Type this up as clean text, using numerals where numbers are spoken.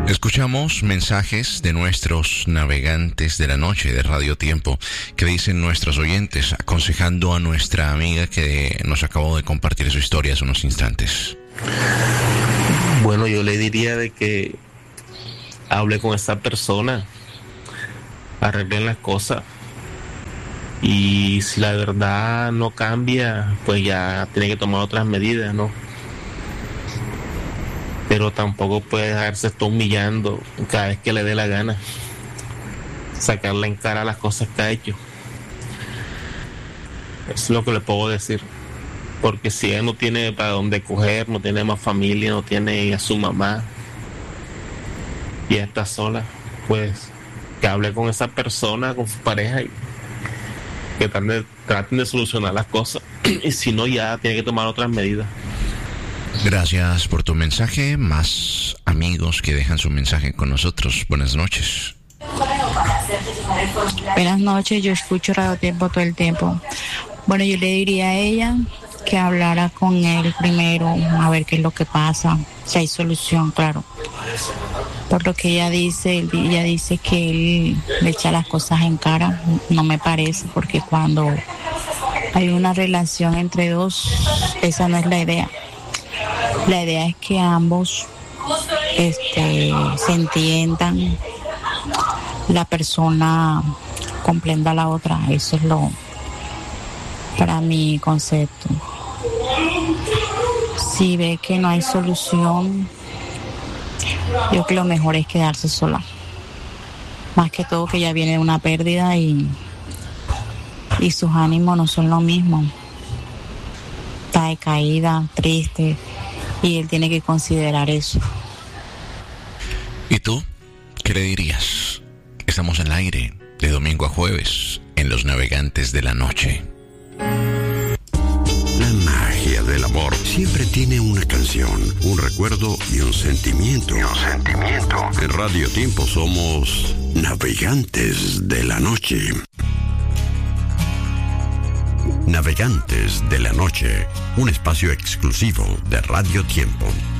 Escuchamos mensajes de nuestros navegantes de la noche de Radio Tiempo que dicen nuestros oyentes, aconsejando a nuestra amiga que nos acabó de compartir su historia hace unos instantes. Bueno, yo le diría de que hable con esa persona, arreglen las cosas, y si la verdad no cambia, pues ya tiene que tomar otras medidas, ¿no? Pero tampoco puede dejarse estar humillando cada vez que le dé la gana, sacarle en cara las cosas que ha hecho. Es lo que le puedo decir, porque si ella no tiene para dónde coger, no tiene más familia, no tiene a su mamá y ella está sola, pues que hable con esa persona, con su pareja, y que traten de solucionar las cosas, y si no, ya tiene que tomar otras medidas. Gracias por tu mensaje. Más amigos que dejan su mensaje con nosotros. Buenas noches. Buenas noches, yo escucho Radio Tiempo todo el tiempo. Bueno, yo le diría a ella que hablara con él primero, a ver qué es lo que pasa, si hay solución, claro. Por lo que ella dice que él le echa las cosas en cara. No me parece, porque cuando hay una relación entre dos, esa no es la idea. La idea es que ambos se entiendan, la persona comprenda a la otra. Eso es lo, para mi concepto. Si ve que no hay solución, yo creo que lo mejor es quedarse sola. Más que todo que ya viene una pérdida y sus ánimos no son lo mismo. Está decaída, triste, y él tiene que considerar eso. ¿Y tú? ¿Qué le dirías? Estamos al aire de domingo a jueves en Los Navegantes de la Noche. La magia del amor siempre tiene una canción, un recuerdo y un sentimiento. En Radio Tiempo somos Navegantes de la Noche. Navegantes de la Noche, un espacio exclusivo de Radio Tiempo.